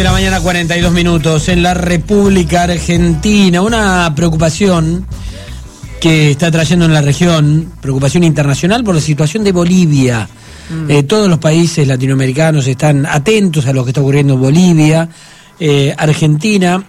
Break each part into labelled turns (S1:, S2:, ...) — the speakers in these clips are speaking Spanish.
S1: De la mañana, 42 minutos, en la República Argentina. Una preocupación que está trayendo en la región, preocupación internacional por la situación de Bolivia. Todos los países latinoamericanos están atentos a lo que está ocurriendo en Bolivia. Argentina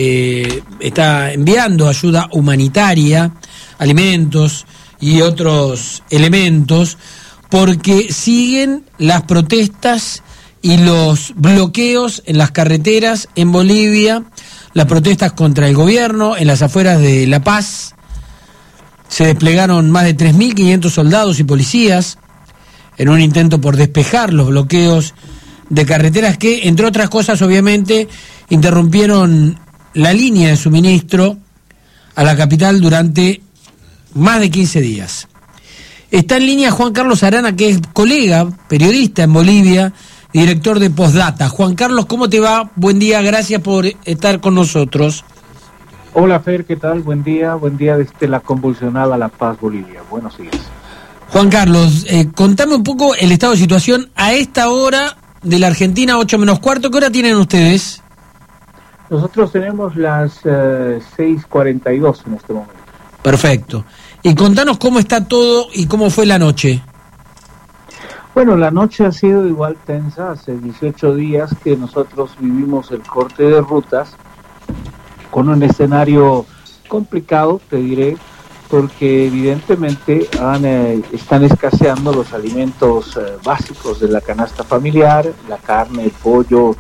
S1: está enviando ayuda humanitaria, alimentos y otros elementos, porque siguen las protestas y los bloqueos en las carreteras en Bolivia, las protestas contra el gobierno en las afueras de La Paz. Se desplegaron más de 3.500 soldados y policías en un intento por despejar los bloqueos de carreteras que, entre otras cosas, obviamente, interrumpieron la línea de suministro a la capital durante más de 15 días. Está en línea Juan Carlos Arana, que es colega, periodista en Bolivia, director de Postdata. Juan Carlos, ¿cómo te va? Buen día, gracias por estar con nosotros.
S2: Hola Fer, ¿qué tal? Buen día desde la convulsionada La Paz, Bolivia. Buenos días.
S1: Juan Carlos, contame un poco el estado de situación a esta hora de la Argentina, 8 menos cuarto. ¿Qué hora tienen ustedes?
S2: Nosotros tenemos las 6:42 en este momento.
S1: Perfecto. Y contanos cómo está todo y cómo fue la noche.
S2: Bueno, la noche ha sido igual tensa. Hace 18 días que nosotros vivimos el corte de rutas con un escenario complicado, te diré, porque evidentemente están escaseando los alimentos básicos de la canasta familiar, la carne, el pollo,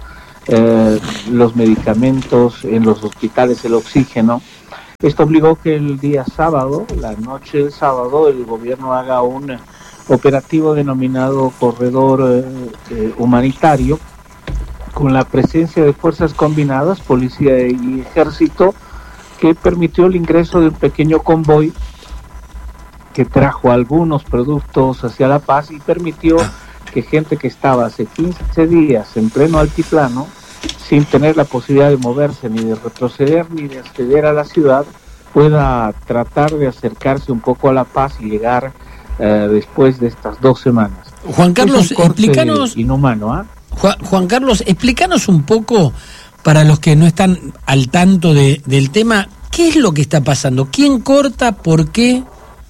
S2: los medicamentos, en los hospitales el oxígeno. Esto obligó que el día sábado, la noche del sábado, el gobierno haga un operativo denominado Corredor Humanitario, con la presencia de fuerzas combinadas, policía y ejército, que permitió el ingreso de un pequeño convoy que trajo algunos productos hacia La Paz y permitió que gente que estaba hace 15 días en pleno altiplano, sin tener la posibilidad de moverse, ni de retroceder, ni de acceder a la ciudad, pueda tratar de acercarse un poco a La Paz y llegar después de estas 2 semanas.
S1: Juan Carlos, explícanos.
S2: Inhumano, ¿eh?
S1: Juan Carlos, explícanos un poco, para los que no están al tanto del tema, ¿qué es lo que está pasando? ¿Quién corta? ¿Por qué?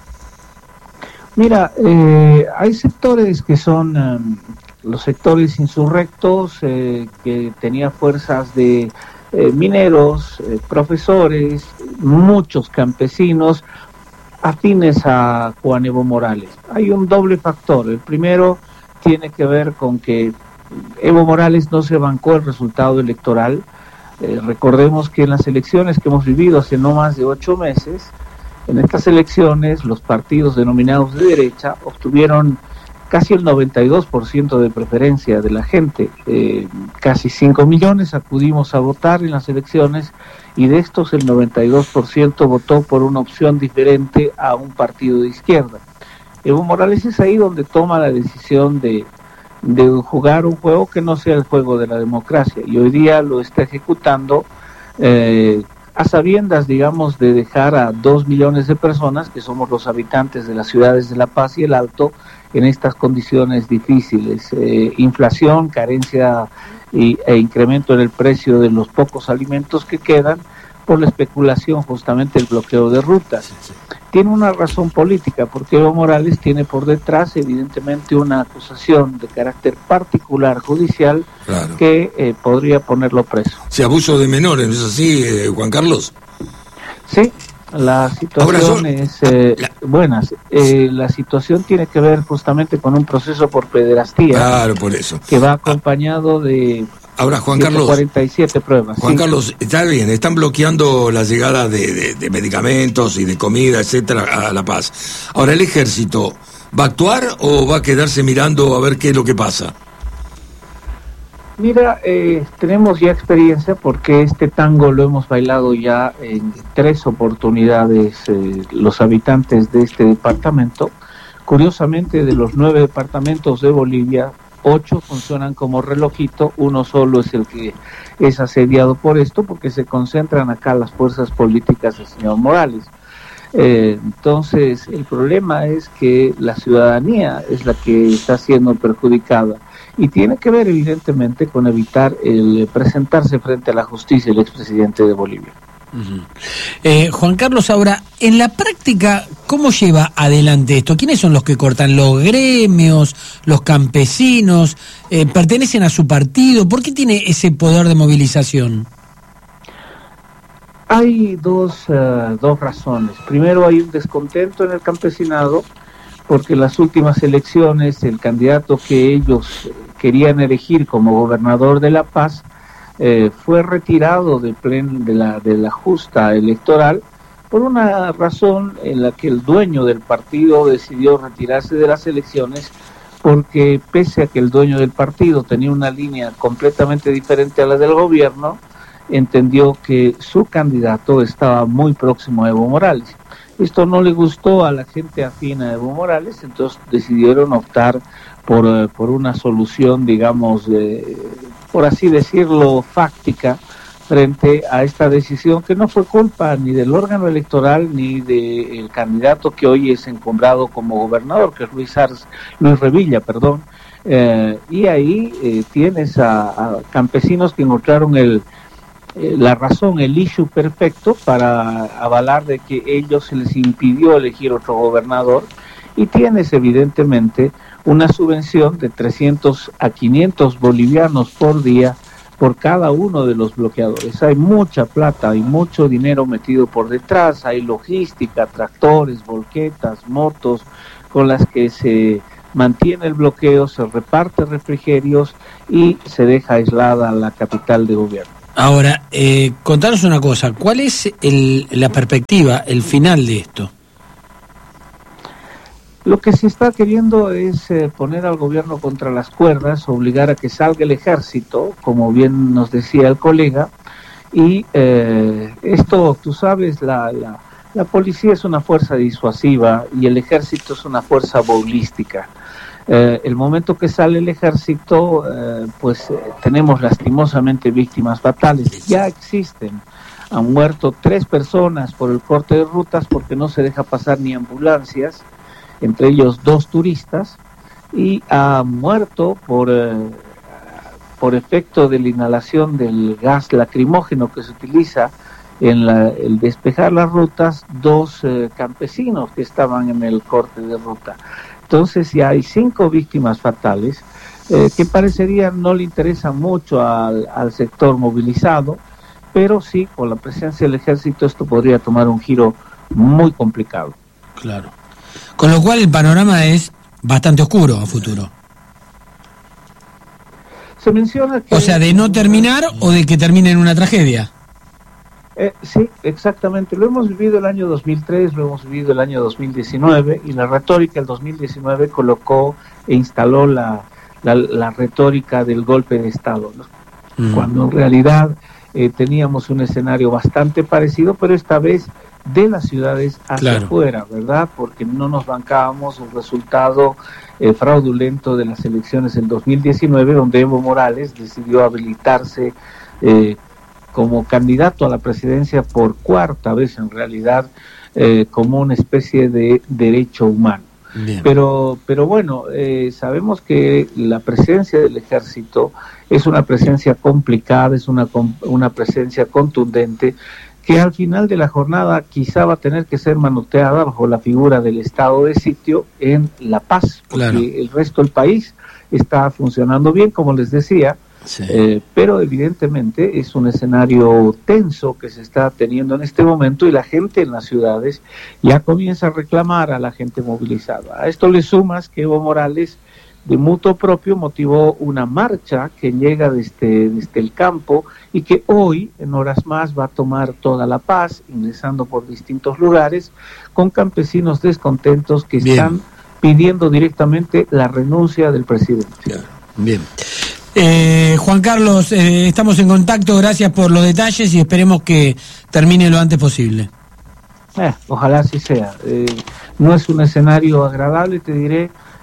S2: Mira, hay sectores que son los sectores insurrectos, que tenía fuerzas de mineros, profesores, muchos campesinos afines a Juan Evo Morales. Hay un doble factor. El primero tiene que ver con que Evo Morales no se bancó el resultado electoral. Recordemos que en las elecciones que hemos vivido hace no más de 8 meses, en estas elecciones los partidos denominados de derecha obtuvieron casi el 92% de preferencia de la gente. Casi 5 millones acudimos a votar en las elecciones y de estos el 92% votó por una opción diferente a un partido de izquierda. Evo Morales es ahí donde toma la decisión de jugar un juego que no sea el juego de la democracia, y hoy día lo está ejecutando a sabiendas, digamos, de dejar a 2 millones de personas, que somos los habitantes de las ciudades de La Paz y el Alto, en estas condiciones difíciles. Inflación, carencia e incremento en el precio de los pocos alimentos que quedan por la especulación, justamente el bloqueo de rutas. Tiene una razón política, porque Evo Morales tiene por detrás evidentemente una acusación de carácter particular judicial, claro, que podría ponerlo preso.
S3: Sí, abuso de menores, ¿no es así, Juan Carlos?
S2: Sí, la situación es buena. La situación tiene que ver justamente con un proceso por pederastía.
S3: Claro, por eso.
S2: Que va acompañado de...
S3: Ahora, Juan Carlos,
S2: 47 pruebas.
S3: Juan
S2: ¿sí?
S3: Carlos, está bien, están bloqueando la llegada de medicamentos y de comida, etcétera, a La Paz. Ahora, ¿el ejército va a actuar o va a quedarse mirando a ver qué es lo que pasa?
S2: Mira, tenemos ya experiencia porque este tango lo hemos bailado ya en 3 oportunidades los habitantes de este departamento. Curiosamente, de los 9 departamentos de Bolivia, 8 funcionan como relojito, uno solo es el que es asediado por esto, porque se concentran acá las fuerzas políticas del señor Morales. Entonces, el problema es que la ciudadanía es la que está siendo perjudicada y tiene que ver evidentemente con evitar el presentarse frente a la justicia el expresidente de Bolivia.
S1: Juan Carlos, ahora, en la práctica, ¿cómo lleva adelante esto? ¿Quiénes son los que cortan? ¿Los gremios? ¿Los campesinos? ¿Pertenecen a su partido? ¿Por qué tiene ese poder de movilización?
S2: Hay dos razones. Primero, hay un descontento en el campesinado porque en las últimas elecciones el candidato que ellos querían elegir como gobernador de La Paz fue retirado de la justa electoral por una razón en la que el dueño del partido decidió retirarse de las elecciones, porque pese a que el dueño del partido tenía una línea completamente diferente a la del gobierno, entendió que su candidato estaba muy próximo a Evo Morales. Esto no le gustó a la gente afín a Evo Morales, entonces decidieron optar por una solución, digamos, por así decirlo, fáctica, frente a esta decisión que no fue culpa ni del órgano electoral ni del candidato que hoy es encumbrado como gobernador, que es Luis Revilla, perdón. Y ahí tienes a campesinos que encontraron la razón, el issue perfecto para avalar de que ellos se les impidió elegir otro gobernador, y tienes evidentemente una subvención de 300 a 500 bolivianos por día por cada uno de los bloqueadores. Hay mucha plata, hay mucho dinero metido por detrás, hay logística, tractores, volquetas, motos con las que se mantiene el bloqueo, se reparte refrigerios y se deja aislada la capital de gobierno.
S1: Ahora, contanos una cosa, ¿cuál es la perspectiva, el final de esto?
S2: Lo que se está queriendo es poner al gobierno contra las cuerdas, obligar a que salga el ejército, como bien nos decía el colega, y esto, tú sabes, la policía es una fuerza disuasiva y el ejército es una fuerza bolística. El momento que sale el ejército, tenemos lastimosamente víctimas fatales. Ya existen, han muerto 3 personas por el corte de rutas porque no se deja pasar ni ambulancias, entre ellos 2 turistas, y ha muerto por efecto de la inhalación del gas lacrimógeno que se utiliza en el despejar las rutas, 2 campesinos que estaban en el corte de ruta. Entonces ya hay 5 víctimas fatales que parecerían no le interesan mucho al sector movilizado, pero sí, con la presencia del ejército esto podría tomar un giro muy complicado.
S1: Claro. Con lo cual el panorama es bastante oscuro a futuro.
S2: Se menciona que...
S1: O sea, de no terminar o de que termine en una tragedia.
S2: Sí, exactamente. Lo hemos vivido el año 2003, lo hemos vivido el año 2019, y la retórica del 2019 colocó e instaló la retórica del golpe de Estado, ¿no? Cuando en realidad teníamos un escenario bastante parecido, pero esta vez de las ciudades hacia afuera, ¿verdad? Porque no nos bancábamos un resultado fraudulento de las elecciones del 2019, donde Evo Morales decidió habilitarse como candidato a la presidencia por 4ª vez en realidad, como una especie de derecho humano. Bien. Pero bueno, sabemos que la presencia del ejército es una presencia complicada, es una presencia contundente, que al final de la jornada quizá va a tener que ser manoteada bajo la figura del estado de sitio en La Paz, porque el resto del país está funcionando bien, como les decía. Sí. Pero evidentemente es un escenario tenso que se está teniendo en este momento, y la gente en las ciudades ya comienza a reclamar a la gente movilizada. A esto le sumas que Evo Morales, de mutuo propio, motivó una marcha que llega desde el campo y que hoy, en horas más, va a tomar toda La Paz, ingresando por distintos lugares, con campesinos descontentos que están pidiendo directamente la renuncia del presidente.
S1: Claro. Bien. Juan Carlos, estamos en contacto, gracias por los detalles y esperemos que termine lo antes posible.
S2: Ojalá así sea. No es un escenario agradable, te diré,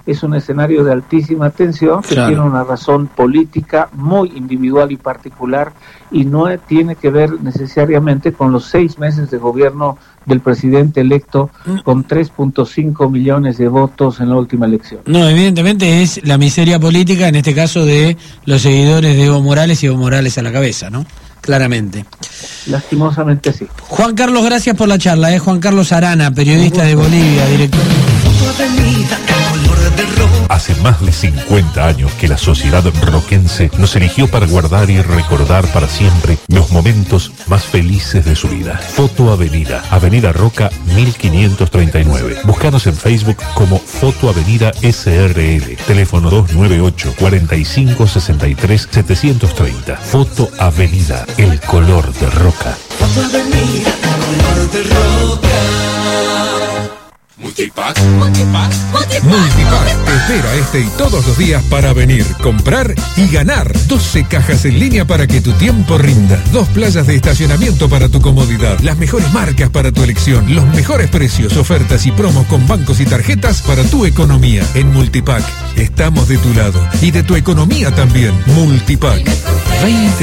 S2: es un escenario de altísima tensión que
S1: Claro.
S2: tiene una razón política muy individual y particular y no tiene que ver necesariamente con los 6 meses de gobierno del presidente electo con 3.5 millones de votos en la última elección.
S1: No, evidentemente es la miseria política, en este caso de los seguidores de Evo Morales y Evo Morales a la cabeza, ¿no? Claramente.
S2: Lastimosamente sí.
S1: Juan Carlos, gracias por la charla. Juan Carlos Arana, periodista de Bolivia, director.
S4: Hace más de 50 años que la sociedad roquense nos eligió para guardar y recordar para siempre los momentos más felices de su vida. Foto Avenida, Avenida Roca 1539. Búscanos en Facebook como Foto Avenida SRL. Teléfono 298 45 63 730. Foto Avenida, el color de Roca.
S5: Foto Avenida, color de Roca.
S6: Multipack te espera este y todos los días para venir, comprar y ganar. 12 cajas en línea para que tu tiempo rinda. 2 playas de estacionamiento para tu comodidad. Las mejores marcas para tu elección. Los mejores precios, ofertas y promos con bancos y tarjetas para tu economía. En Multipack estamos de tu lado y de tu economía también. Multipack. 20